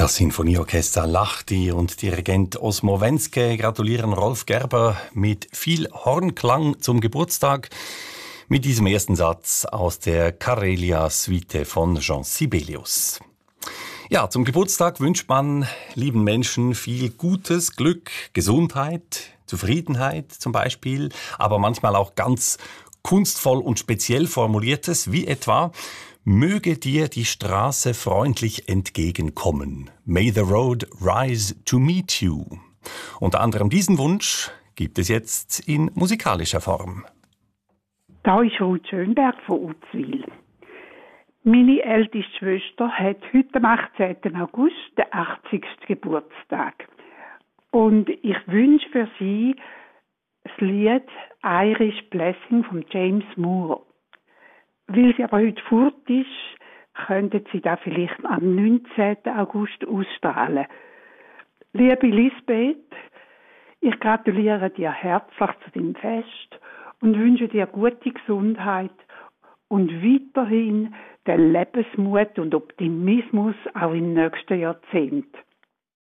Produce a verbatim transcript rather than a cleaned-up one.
Das Sinfonieorchester Lahti und Dirigent Osmo Wenske gratulieren Rolf Gerber mit viel Hornklang zum Geburtstag mit diesem ersten Satz aus der Karelia-Suite von Jean Sibelius. Ja, zum Geburtstag wünscht man lieben Menschen viel Gutes, Glück, Gesundheit, Zufriedenheit zum Beispiel, aber manchmal auch ganz kunstvoll und speziell formuliertes, wie etwa: Möge dir die Straße freundlich entgegenkommen. May the road rise to meet you. Unter anderem diesen Wunsch gibt es jetzt in musikalischer Form. Da ist Ruth Schönberg von Uzwil. Meine älteste Schwester hat heute am achtzehnten August den achtzigsten Geburtstag. Und ich wünsche für sie das Lied Irish Blessing von James Moore. Weil sie aber heute fort ist, könnten sie da vielleicht am neunzehnten August ausstrahlen. Liebe Lisbeth, ich gratuliere dir herzlich zu deinem Fest und wünsche dir gute Gesundheit und weiterhin den Lebensmut und Optimismus auch im nächsten Jahrzehnt.